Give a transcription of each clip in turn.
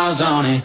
miles on it.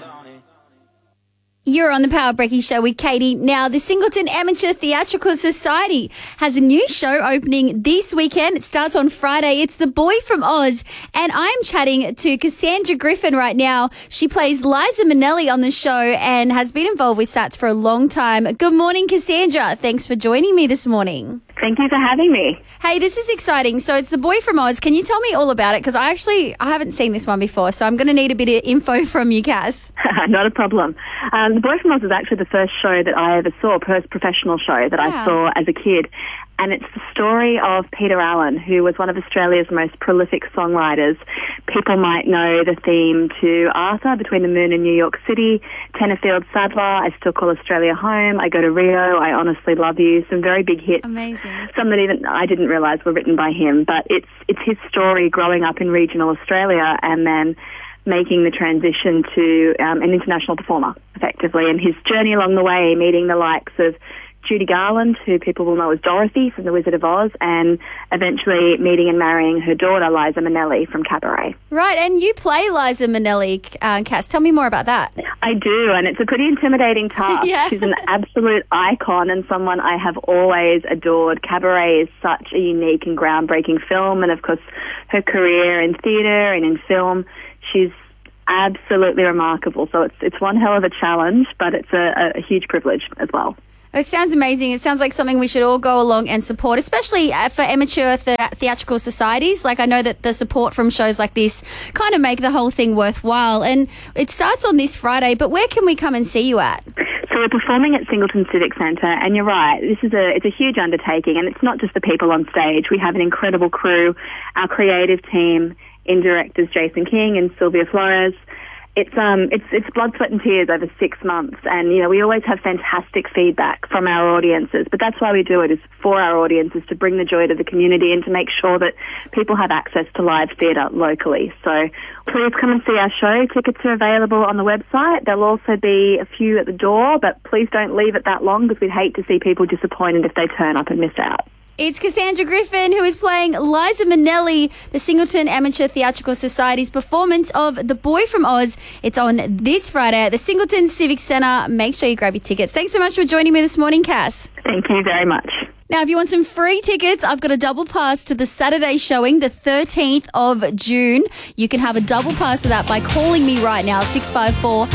You're on the Power Breaking Show with Katie. Now, the Singleton Amateur Theatrical Society has a new show opening this weekend. It starts on Friday. It's The Boy from Oz. And I'm chatting to Cassandra Griffin right now. She plays Liza Minnelli on the show and has been involved with SATs for a long time. Good morning, Cassandra. Thanks for joining me this morning. Thank you for having me. Hey, this is exciting. So it's The Boy from Oz. Can you tell me all about it? Because I haven't seen this one before, so I'm going to need a bit of info from you, Cass. Not a problem. The Boy from Oz is actually the first show that I ever saw, first professional show that I saw as a kid. And it's the story of Peter Allen, who was one of Australia's most prolific songwriters. People might know the theme to Arthur, Between the Moon and New York City, Tenterfield Sadler, I Still Call Australia Home, I Go to Rio, I Honestly Love You, some very big hits. Amazing. Some that even I didn't realise were written by him. But it's his story growing up in regional Australia and then making the transition to an international performer, effectively, and his journey along the way, meeting the likes of Judy Garland, who people will know as Dorothy from The Wizard of Oz, and eventually meeting and marrying her daughter, Liza Minnelli, from Cabaret. Right, and you play Liza Minnelli, Cass. Tell me more about that. I do, and it's a pretty intimidating task. Yeah. She's an absolute icon and someone I have always adored. Cabaret is such a unique and groundbreaking film, and of course her career in theatre and in film, she's absolutely remarkable. So it's one hell of a challenge, but it's a huge privilege as well. It sounds amazing. It sounds like something we should all go along and support, especially for amateur theatrical societies. Like, I know that the support from shows like this kind of make the whole thing worthwhile. And it starts on this Friday, but where can we come and see you at? So we're performing at Singleton Civic Centre, and you're right, it's a huge undertaking, and it's not just the people on stage. We have an incredible crew, our creative team in directors Jason King and Sylvia Flores. It's blood, sweat and tears over 6 months, and we always have fantastic feedback from our audiences, but that's why we do it, is for our audiences, to bring the joy to the community and to make sure that people have access to live theatre locally. So please come and see our show. Tickets are available on the website. There'll also be a few at the door, but please don't leave it that long, because we'd hate to see people disappointed if they turn up and miss out. It's Cassandra Griffin, who is playing Liza Minnelli, the Singleton Amateur Theatrical Society's performance of The Boy from Oz. It's on this Friday at the Singleton Civic Centre. Make sure you grab your tickets. Thanks so much for joining me this morning, Cass. Thank you very much. Now, if you want some free tickets, I've got a double pass to the Saturday showing, the 13th of June. You can have a double pass to that by calling me right now, 654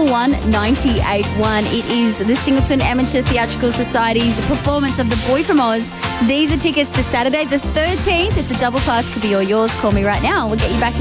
11 It is the Singleton Amateur Theatrical Society's performance of The Boy from Oz. These are tickets to Saturday the 13th. It's a double pass, could be all yours. Call me right now. We'll get you back